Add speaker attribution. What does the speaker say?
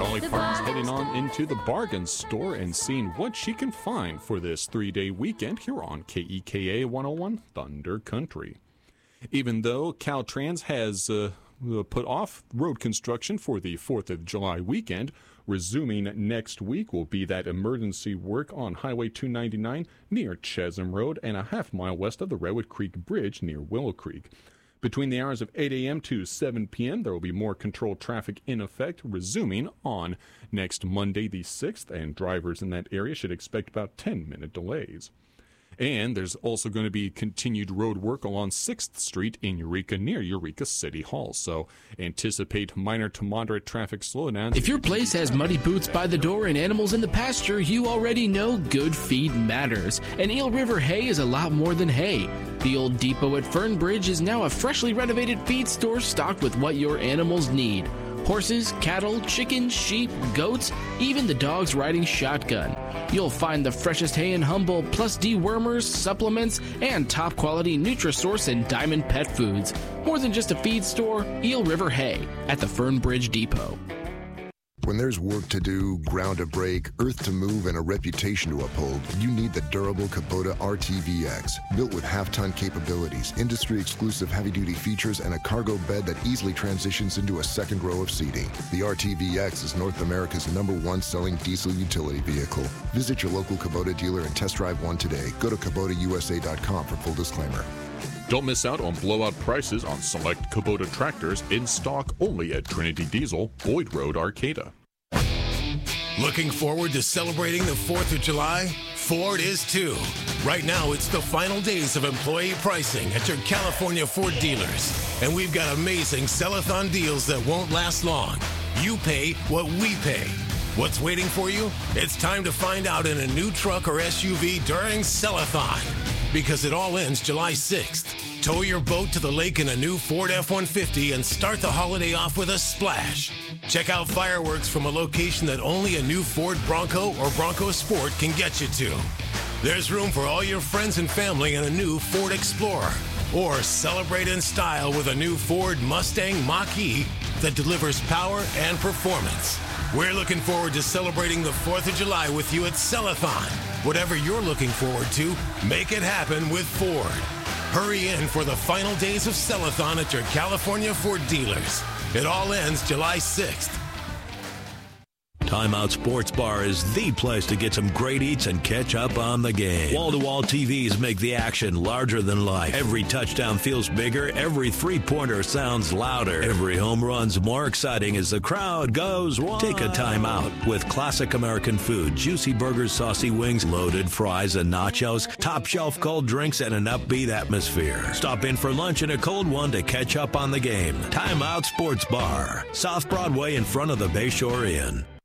Speaker 1: Dolly Parton's heading on into the bargain store and seeing what she can find for this 3-day weekend here on KEKA 101 Thunder Country. Even though Caltrans has put off road construction for the 4th of July weekend, resuming next week will be that emergency work on Highway 299 near Chesham Road and a half-mile west of the Redwood Creek Bridge near Willow Creek. Between the hours of 8 a.m. to 7 p.m., there will be more controlled traffic in effect, resuming on next Monday the 6th, and drivers in that area should expect about 10-minute delays. And there's also going to be continued road work along 6th Street in Eureka near Eureka City Hall. So anticipate minor to moderate traffic slowdowns.
Speaker 2: If your place has muddy boots by the door and animals in the pasture, you already know good feed matters. And Eel River Hay is a lot more than hay. The old depot at Fernbridge is now a freshly renovated feed store stocked with what your animals need. Horses, cattle, chickens, sheep, goats, even the dogs riding shotgun. You'll find the freshest hay in Humboldt, plus dewormers, supplements, and top-quality Nutrisource and Diamond Pet Foods. More than just a feed store, Eel River Hay at the Fernbridge Depot.
Speaker 3: When there's work to do, ground to break, earth to move, and a reputation to uphold, you need the durable Kubota RTVX. Built with half-ton capabilities, industry-exclusive heavy-duty features, and a cargo bed that easily transitions into a second row of seating. The RTVX is North America's #1 selling diesel utility vehicle. Visit your local Kubota dealer and test drive one today. Go to KubotaUSA.com for full disclaimer.
Speaker 1: Don't miss out on blowout prices on select Kubota tractors in stock only at Trinity Diesel, Boyd Road, Arcata.
Speaker 4: Looking forward to celebrating the 4th of July? Ford is too. Right now, it's the final days of employee pricing at your California Ford dealers. And we've got amazing sell-a-thon deals that won't last long. You pay what we pay. What's waiting for you? It's time to find out in a new truck or SUV during Sell-a-thon. Because it all ends July 6th. Tow your boat to the lake in a new Ford F-150 and start the holiday off with a splash. Check out fireworks from a location that only a new Ford Bronco or Bronco Sport can get you to. There's room for all your friends and family in a new Ford Explorer. Or celebrate in style with a new Ford Mustang Mach-E that delivers power and performance. We're looking forward to celebrating the 4th of July with you at Sell-a-thon. Whatever you're looking forward to, make it happen with Ford. Hurry in for the final days of Sell-a-thon at your California Ford dealers. It all ends July 6th.
Speaker 5: Timeout Sports Bar is the place to get some great eats and catch up on the game. Wall-to-wall TVs make the action larger than life. Every touchdown feels bigger. Every three-pointer sounds louder. Every home run's more exciting as the crowd goes wild. Take a timeout with classic American food, juicy burgers, saucy wings, loaded fries and nachos, top-shelf cold drinks, and an upbeat atmosphere. Stop in for lunch and a cold one to catch up on the game. Timeout Sports Bar, South Broadway in front of the Bayshore Inn.